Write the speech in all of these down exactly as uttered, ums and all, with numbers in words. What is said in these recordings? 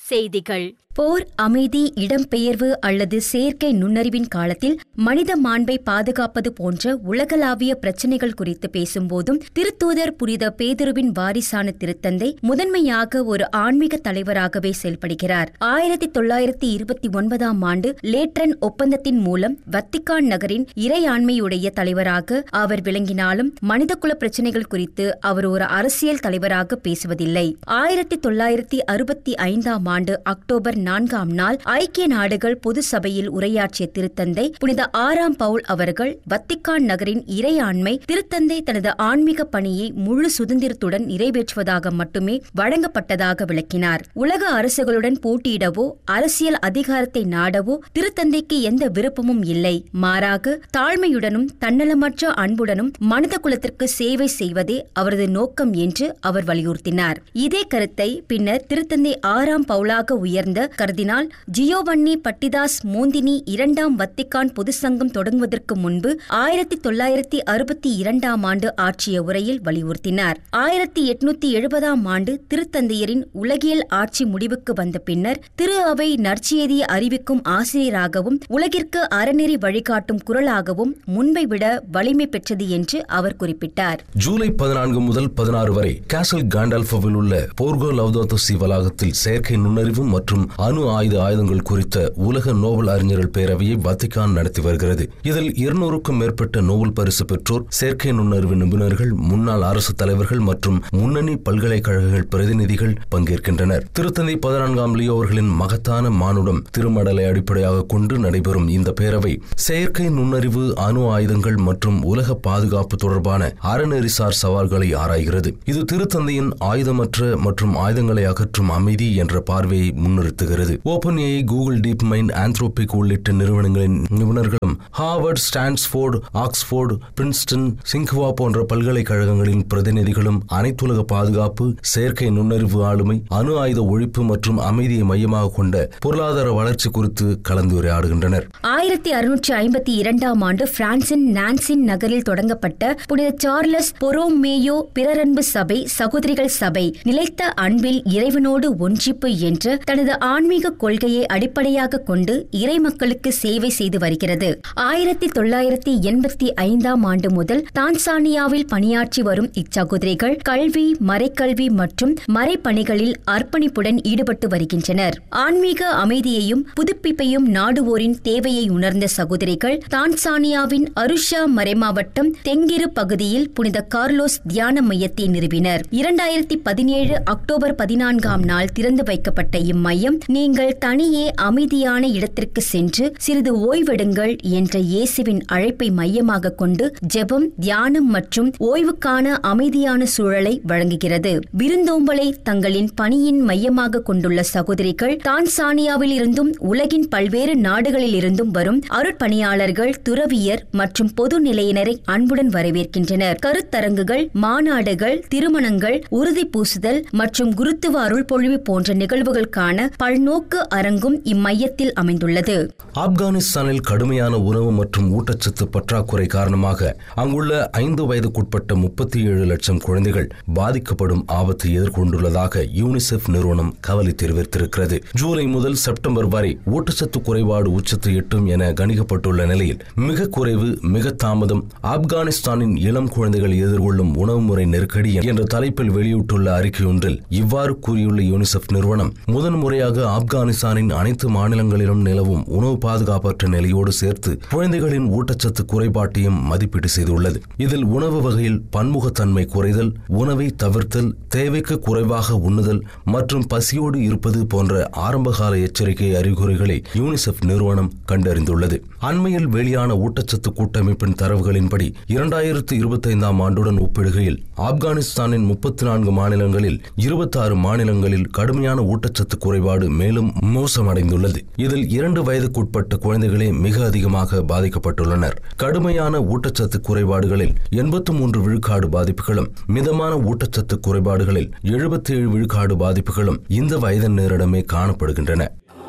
செய்திகள். போர், அமைதி, இடம்பெயர்வு அல்லது செயற்கை நுண்ணறிவின் காலத்தில் மனித மாண்பை பாதுகாப்பது போன்ற உலகளாவிய பிரச்சினைகள் குறித்து பேசும்போதும் திருத்தூதர் புனித பேதுருவின் வாரிசான திருத்தந்தை முதன்மையாக ஒரு ஆன்மீக தலைவராகவே செயல்படுகிறார். ஆயிரத்தி தொள்ளாயிரத்தி இருபத்தி ஒன்பதாம் ஆண்டு லேட்ரன் ஒப்பந்தத்தின் மூலம் வத்திக்கான் நகரின் இறையாண்மையுடைய தலைவராக அவர் விளங்கினாலும் மனிதகுல பிரச்சினைகள் குறித்து அவர் ஒரு அரசியல் தலைவராக பேசுவதில்லை. ஆயிரத்தி தொள்ளாயிரத்தி அறுபத்தி ஐந்தாம் ஆண்டு அக்டோபர் நான்காம் நாள் ஐக்கிய நாடுகள் பொது சபையில் உரையாற்றிய திருத்தந்தை புனித ஆறாம் பவுல் அவர்கள் வத்திக்கான் நகரின் இறையாண்மை திருத்தந்தை தனது ஆன்மீக பணியை முழு சுதந்திரத்துடன் நிறைவேற்றுவதாக மட்டுமே வழங்கப்பட்டதாக விளக்கினார். உலக அரசுகளுடன் போட்டியிடவோ அரசியல் அதிகாரத்தை நாடவோ திருத்தந்தைக்கு எந்த விருப்பமும் இல்லை. மாறாக தாழ்மையுடனும் தன்னலமற்ற அன்புடனும் மனித குலத்திற்கு சேவை செய்வதே அவரது நோக்கம் என்று அவர் வலியுறுத்தினார். இதே கருத்தை பின்னர் திருத்தந்தை ஆறாம் பவுலாக உயர்ந்த கர்தினால் ஜியோவன்னி பட்டிதாஸ் மோந்தினி இரண்டாம் வத்திக்கான் பொது சங்கம் தொடங்குவதற்கு முன்பு ஆயிரத்தி தொள்ளாயிரத்தி அறுபத்தி இரண்டாம் ஆண்டு ஆற்றிய உரையில் வலியுறுத்தினார். ஆயிரத்தி எட்நூத்தி எழுபதாம் ஆண்டு திருத்தந்தையரின் உலகியல் ஆட்சி முடிவுக்கு வந்த பின்னர் திரு அவை நற்செய்தியை அறிவிக்கும் ஆசிரியராகவும் உலகிற்கு அறநெறி வழிகாட்டும் குரலாகவும் முன்பை விட வலிமை பெற்றது என்று அவர் குறிப்பிட்டார். ஜூலை பதினான்கு முதல் பதினாறு வரை கேசல் காண்டால்ஃபோவில் உள்ள போர்கோ லவ்தோத்தோ சி வளாகத்தில் செயற்கை நுண்ணறிவு மற்றும் அணு ஆயுத ஆயுதங்கள் குறித்த உலக நோபல் அறிஞர்கள் பேரவையை வத்திக்கான் நடத்தி வருகிறது. இதில் இருநூறுக்கும் மேற்பட்ட நோபல் பரிசு பெற்றோர், செயற்கை நுண்ணறிவு நிபுணர்கள், முன்னாள் அரசு தலைவர்கள் மற்றும் முன்னணி பல்கலைக்கழகங்கள் பிரதிநிதிகள் பங்கேற்கின்றனர். திருத்தந்தை பதினான்காம் லியோ அவர்களின் மகத்தான மானுடம் திருமடலை அடிப்படையாக கொண்டு நடைபெறும் இந்த பேரவை செயற்கை நுண்ணறிவு, அணு ஆயுதங்கள் மற்றும் உலக பாதுகாப்பு தொடர்பான அறநெறிசார் சவால்களை ஆராய்கிறது. இது திருத்தந்தையின் ஆயுதமற்ற மற்றும் ஆயுதங்களை அகற்றும் அமைதி என்ற பார்வையை முன்னிறுத்துகிறது. Open AI, Google, deep mind, Anthropic உள்ளிட்ட நிறுவனங்களின் நிபுணர்களும் ஹார்வர்ட், ஸ்டான்ஸ்போர்டு, ஆக்ஸ்போர்டு, பிரின்ஸ்டன், சிங்ஹுவா போன்ற பல்கலைக்கழகங்களின் பிரதிநிதிகளும் அனைத்துலக பாதுகாப்பு, செயற்கை நுண்ணறிவு ஆளுமை, அணு ஆயுத ஒழிப்பு மற்றும் அமைதியை மையமாக கொண்ட பொருளாதார வளர்ச்சி குறித்து கலந்துரையாடுகின்றனர். ஆயிரத்தி அறுநூற்றி ஐம்பத்தி இரண்டாம் ஆண்டு பிரான்சின் நான்சின் நகரில் தொடங்கப்பட்ட புனித சார்லஸ் பொரோமேயோ பிறரன்பு சபை, சகோதரிகள் சபை, நிலைத்த அன்பில் இறைவனோடு ஒன்றிப்பு என்ற தனது ஆன்மீக கொள்கையை அடிப்படையாக கொண்டு இறை மக்களுக்கு சேவை செய்து வருகிறது. ஆயிரத்தி தொள்ளாயிரத்தி எண்பத்தி ஐந்தாம் ஆண்டு முதல் தான்சானியாவில் பணியாற்றி வரும் இச்சகோதரிகள் கல்வி, மறைக்கல்வி மற்றும் மறைப்பணிகளில் அர்ப்பணிப்புடன் ஈடுபட்டு வருகின்றனர். ஆன்மீக அமைதியையும் புதுப்பிப்பையும் நாடுவோரின் தேவையை உணர்ந்த சகோதரிகள் தான்சானியாவின் அருஷா மறைமாவட்டம் தெங்கிரு பகுதியில் புனித கார்லோஸ் தியான மையத்தை நிறுவினர். இரண்டாயிரத்தி பதினேழு அக்டோபர் பதினான்காம் நாள் திறந்து வைக்கப்பட்ட இம்மையம் நீங்கள் தனியே அமைதியான இடத்திற்கு சென்று சிறிது ஓய்வெடுங்கள் என்ற இயேசுவின் அழைப்பை மையமாக கொண்டு ஜெபம், தியானம் மற்றும் ஓய்வுக்கான அமைதியான சூழலை வழங்குகிறது. விருந்தோம்பலை தங்களின் பணியின் மையமாக கொண்டுள்ள சகோதரிகள் தான்சானியாவில் இருந்தும் உலகின் பல்வேறு நாடுகளில் இருந்தும் வரும் அருட்பணியாளர்கள், துறவியர் மற்றும் பொது நிலையினரை அன்புடன் வரவேற்கின்றனர். கருத்தரங்குகள், மாநாடுகள், திருமணங்கள், உறுதி பூசுதல் மற்றும் குருத்துவ அருள்பொழிவு போன்ற நிகழ்வுகளுக்கான பல்நோக்கு அரங்கும் இம்மையத்தில் அமைந்துள்ளது. ஆப்கானிஸ்தானில் கடுமையான உணவு மற்றும் ஊட்டச்சத்து பற்றாக்குறை காரணமாக அங்குள்ள ஐந்து வயதுக்குட்பட்ட முப்பத்தி ஏழு லட்சம் குழந்தைகள் பாதிக்கப்படும் ஆபத்தை எதிர்கொண்டுள்ளதாக யூனிசெஃப் நிறுவனம் கவலை தெரிவித்திருக்கிறது. ஜூலை முதல் செப்டம்பர் வரை ஊட்டச்சத்து குறைபாடு உச்சத்தை எட்டும் என கணிக்கப்பட்டுள்ள நிலையில் மிக குறைவு, மிக தாமதம், ஆப்கானிஸ்தானின் இளம் குழந்தைகள் எதிர்கொள்ளும் உணவு முறை நெருக்கடி என்ற தலைப்பில் வெளியிட்டுள்ள அறிக்கையொன்றில் இவ்வாறு கூறியுள்ள யூனிசெஃப் நிறுவனம் முதன்முறையாக ஆப்கானிஸ்தானின் அனைத்து மாநிலங்களிலும் நிலவும் உணவு பாதுகாப்பற்ற நிலையோடு சேர்த்து குழந்தைகளின் ஊட்டச்சத்து குறைபாட்டையும் மதிப்பீடு செய்துள்ளது. இதில் உணவு வகையில் பன்முகத்தன்மை குறைதல், உணவை தவிர்த்தல், தேவைக்கு குறைவாக உண்ணுதல் மற்றும் பசியோடு இருப்பது போன்ற ஆரம்பகால எச்சரிக்கை அறிகுறிகளை யூனிசெஃப் நிறுவனம் கண்டறிந்துள்ளது. அண்மையில் வெளியான ஊட்டச்சத்து கூட்டமைப்பின் தரவுகளின்படி இரண்டாயிரத்து இருபத்தி ஐந்தாம் ஆண்டுடன் ஒப்பிடுகையில் ஆப்கானிஸ்தானின் முப்பத்தி நான்கு மாநிலங்களில் இருபத்தி ஆறு மாநிலங்களில் கடுமையான ஊட்டச்சத்து குறைபாடு மேலும் மோசமடைந்துள்ளது. இதில் இரண்டு வயதுக்குட்பட்ட குழந்தைகளே மிக அதிகமாக பாதிக்கப்பட்டுள்ளனர். கடுமையான ஊட்டச்சத்து குறைபாடுகளில் எண்பத்தி மூன்று விழுக்காடு பாதிப்புகளும், மிதமான ஊட்டச்சத்து குறைபாடுகளில் எழுபத்தி ஏழு விழுக்காடு பாதிப்புகளும் இந்த வயதினரிடமே காணப்படுகின்றன.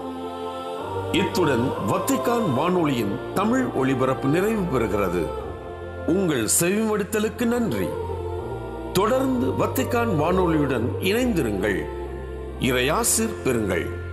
இத்துடன் வத்திக்கான் வானொலியின் தமிழ் ஒளிபரப்பு நிறைவு பெறுகிறது. உங்கள் செவிமடுத்தலுக்கு நன்றி. தொடர்ந்து வத்திக்கான் வானொலியுடன் இணைந்திருங்கள். இறையாசிர் பெறுங்கள்.